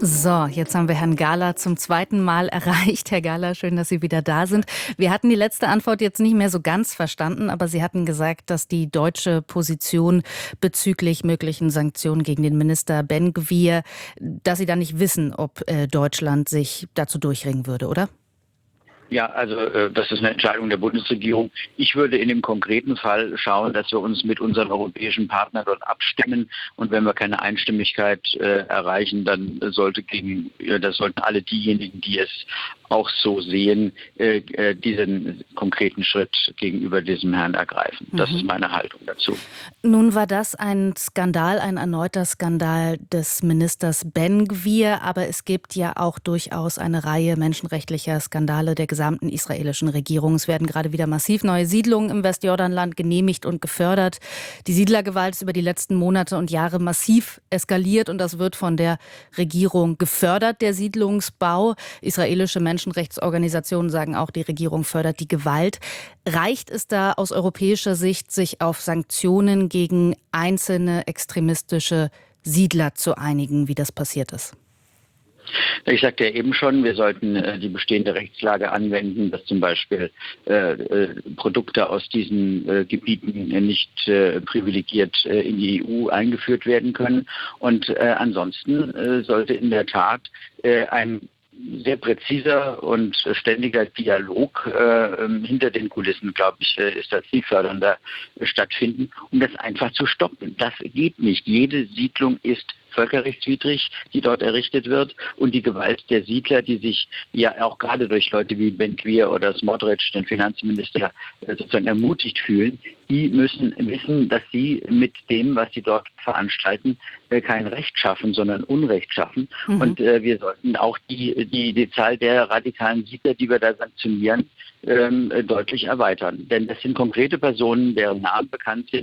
So, jetzt haben wir Herrn Gahler zum zweiten Mal erreicht. Herr Gahler, schön, dass Sie wieder da sind. Wir hatten die letzte Antwort jetzt nicht mehr so ganz verstanden, aber Sie hatten gesagt, dass die deutsche Position bezüglich möglichen Sanktionen gegen den Minister Ben-Gvir, dass Sie da nicht wissen, ob Deutschland sich dazu durchringen würde, oder? Ja, also das ist eine Entscheidung der Bundesregierung. Ich würde in dem konkreten Fall schauen, dass wir uns mit unseren europäischen Partnern dort abstimmen. Und wenn wir keine Einstimmigkeit erreichen, dann das sollten alle diejenigen, die es auch so sehen, diesen konkreten Schritt gegenüber diesem Herrn ergreifen. Das ist meine Haltung dazu. Nun war das ein Skandal, ein erneuter Skandal des Ministers Ben-Gvir, aber es gibt ja auch durchaus eine Reihe menschenrechtlicher Skandale der gesamten israelischen Regierung. Es werden gerade wieder massiv neue Siedlungen im Westjordanland genehmigt und gefördert. Die Siedlergewalt ist über die letzten Monate und Jahre massiv eskaliert und das wird von der Regierung gefördert, der Siedlungsbau. Israelische Menschenrechtsorganisationen sagen auch, die Regierung fördert die Gewalt. Reicht es da aus europäischer Sicht, sich auf Sanktionen gegen einzelne extremistische Siedler zu einigen, wie das passiert ist? Ich sagte ja eben schon, wir sollten die bestehende Rechtslage anwenden, dass zum Beispiel Produkte aus diesen Gebieten nicht privilegiert in die EU eingeführt werden können. Und ansonsten sollte in der Tat ein sehr präziser und ständiger Dialog hinter den Kulissen, glaube ich, ist das zielfördernder stattfinden, um das einfach zu stoppen. Das geht nicht. Jede Siedlung ist völkerrechtswidrig, die dort errichtet wird, und die Gewalt der Siedler, die sich ja auch gerade durch Leute wie Ben-Gvir oder Smotrich, den Finanzminister, sozusagen ermutigt fühlen, die müssen wissen, dass sie mit dem, was sie dort veranstalten, kein Recht schaffen, sondern Unrecht schaffen. Und wir sollten auch die Zahl der radikalen Siedler, die wir da sanktionieren, deutlich erweitern. Denn das sind konkrete Personen, deren Namen bekannt sind,